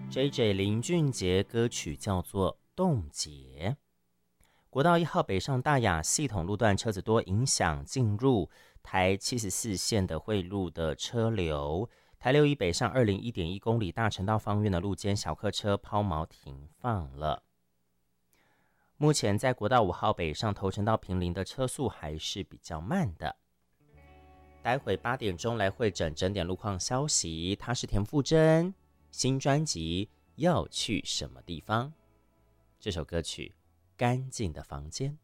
JJ 林俊杰歌曲叫做《冻结》。国道1号北上大雅系统路段车子多，影响进入台74线的汇入的车流。台61北上201.1公里大城道方院的路肩小客车抛锚停放了。目前在国道5号北上头城到坪林的车速还是比较慢的。待会8点钟来会诊整点路况消息，他是田馥甄新专辑要去什么地方，这首歌曲干净的房间。